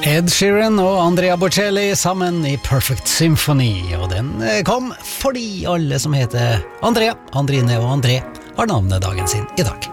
Ed Sheeran og Andrea Bocelli sammen i Perfect Symphony, og den kom fordi alle som heter Andrea, Andrine og André har navnet dagen sin i dag.